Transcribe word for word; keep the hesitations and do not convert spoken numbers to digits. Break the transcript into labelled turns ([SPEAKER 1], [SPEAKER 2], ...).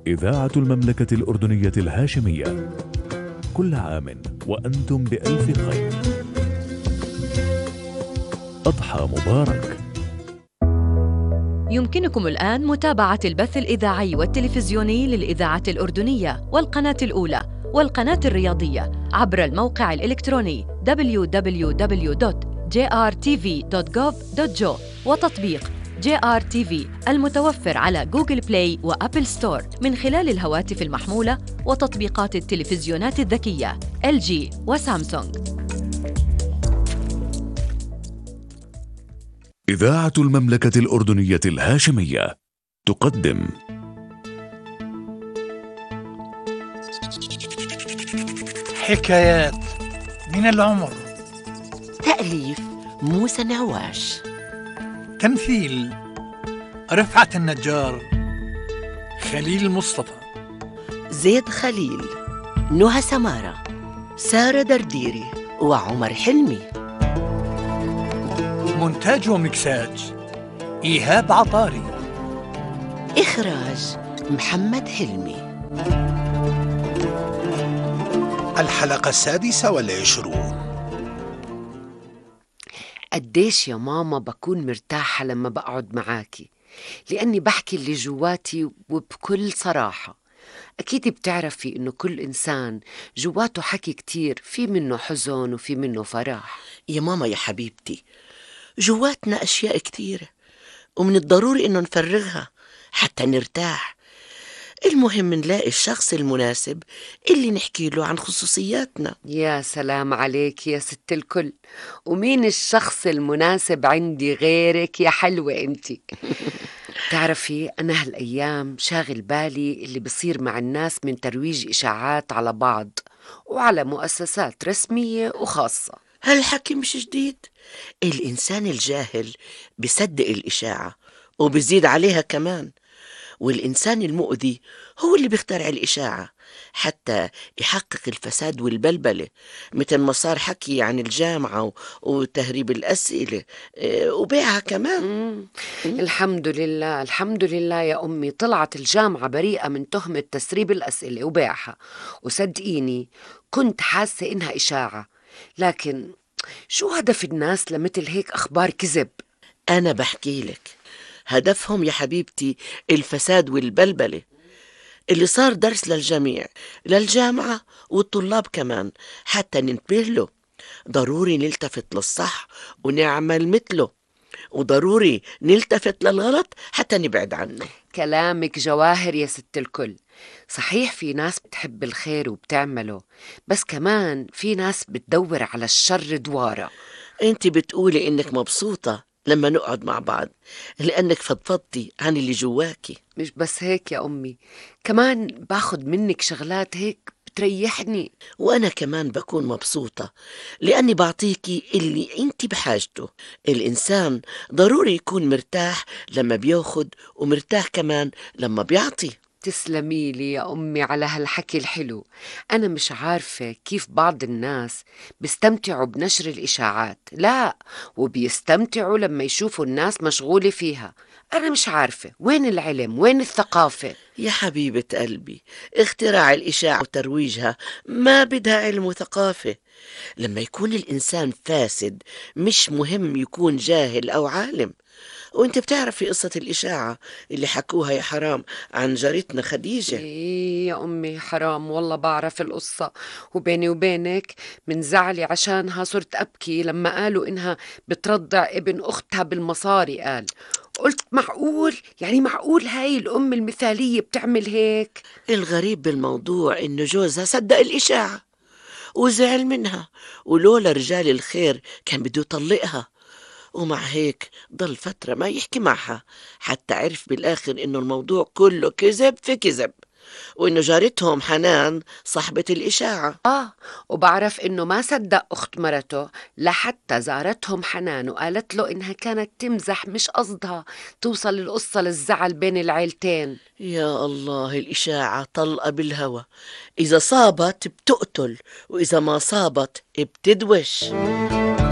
[SPEAKER 1] إذاعة المملكة الأردنية الهاشمية، كل عام وأنتم بألف خير. أضحى مبارك.
[SPEAKER 2] يمكنكم الآن متابعة البث الإذاعي والتلفزيوني للإذاعة الأردنية والقناة الأولى والقناة الرياضية عبر الموقع الإلكتروني دبليو دبليو دبليو دوت جي آر تي في دوت جوف دوت جي او وتطبيق جي آر تي في المتوفر على جوجل بلاي وأبل ستور من خلال الهواتف المحمولة وتطبيقات التلفزيونات الذكية إل جي وسامسونج.
[SPEAKER 1] إذاعة المملكة الأردنية الهاشمية تقدم
[SPEAKER 3] حكايات من العمر.
[SPEAKER 4] تأليف موسى نعواش.
[SPEAKER 3] تمثيل رفعت النجار، خليل مصطفى،
[SPEAKER 4] زيد خليل، نهى سمارة، سارة درديري وعمر حلمي.
[SPEAKER 3] مونتاج ومكساج إيهاب عطاري.
[SPEAKER 4] إخراج محمد حلمي.
[SPEAKER 5] الحلقة السادسة والعشرون.
[SPEAKER 4] قديش يا ماما بكون مرتاحة لما بقعد معاكي، لأني بحكي اللي جواتي وبكل صراحة. أكيد بتعرفي إنه كل إنسان جواته حكي كتير، في منه حزن وفي منه فرح.
[SPEAKER 6] يا ماما يا حبيبتي، جواتنا أشياء كتيرة ومن الضروري إنه نفرغها حتى نرتاح. المهم نلاقي الشخص المناسب اللي نحكي له عن خصوصياتنا.
[SPEAKER 4] يا سلام عليك يا ست الكل، ومين الشخص المناسب عندي غيرك يا حلوة انتي؟ تعرفي أنا هالأيام شاغل بالي اللي بصير مع الناس من ترويج إشاعات على بعض وعلى مؤسسات رسمية وخاصة.
[SPEAKER 6] هالحكي مش جديد، الإنسان الجاهل بيصدق الإشاعة وبيزيد عليها كمان، والإنسان المؤذي هو اللي بيخترع الإشاعة حتى يحقق الفساد والبلبلة، مثل ما صار حكي عن الجامعة وتهريب الأسئلة وبيعها كمان.
[SPEAKER 4] مم. الحمد لله الحمد لله يا أمي، طلعت الجامعة بريئة من تهمة تسريب الأسئلة وبيعها، وصدقيني كنت حاسة إنها إشاعة، لكن شو هدف الناس لمثل هيك أخبار كذب؟
[SPEAKER 6] أنا بحكي لك هدفهم يا حبيبتي الفساد والبلبلة اللي صار درس للجميع، للجامعة والطلاب كمان، حتى ننتبه له. ضروري نلتفت للصح ونعمل مثله، وضروري نلتفت للغلط حتى نبعد عنه.
[SPEAKER 4] كلامك جواهر يا ست الكل. صحيح في ناس بتحب الخير وبتعمله، بس كمان في ناس بتدور على الشر دوارة.
[SPEAKER 6] انت بتقولي انك مبسوطة لما نقعد مع بعض لأنك فضفضتي عن اللي جواكي.
[SPEAKER 4] مش بس هيك يا أمي، كمان باخد منك شغلات هيك بتريحني.
[SPEAKER 6] وأنا كمان بكون مبسوطة لأني بعطيكي اللي انت بحاجته. الإنسان ضروري يكون مرتاح لما بياخد، ومرتاح كمان لما بيعطي.
[SPEAKER 4] تسلمي لي يا أمي على هالحكي الحلو. أنا مش عارفة كيف بعض الناس بيستمتعوا بنشر الإشاعات، لا وبيستمتعوا لما يشوفوا الناس مشغولة فيها. أنا مش عارفة وين العلم، وين الثقافة؟
[SPEAKER 6] يا حبيبة قلبي، اختراع الإشاعة وترويجها ما بدها علم وثقافة. لما يكون الإنسان فاسد مش مهم يكون جاهل أو عالم. وانت بتعرفي قصة الإشاعة اللي حكوها يا حرام عن جارتنا خديجة؟
[SPEAKER 4] إيه يا أمي حرام، والله بعرف القصة، وبيني وبينك من زعلي عشانها صرت أبكي لما قالوا إنها بترضع ابن أختها بالمصاري. قال قلت معقول؟ يعني معقول هاي الأم المثالية بتعمل هيك؟
[SPEAKER 6] الغريب بالموضوع إنه جوزها صدق الإشاعة وزعل منها، ولولا رجال الخير كان بده يطلقها، ومع هيك ضل فترة ما يحكي معها حتى عرف بالآخر إنه الموضوع كله كذب في كذب، وإنه جارتهم حنان صاحبة الإشاعة.
[SPEAKER 4] آه وبعرف إنه ما صدق أخت مرته لحتى زارتهم حنان وقالت له إنها كانت تمزح مش قصدها توصل القصة للزعل بين العيلتين.
[SPEAKER 6] يا الله، الإشاعة طلقة بالهوى، إذا صابت بتقتل وإذا ما صابت بتدوش.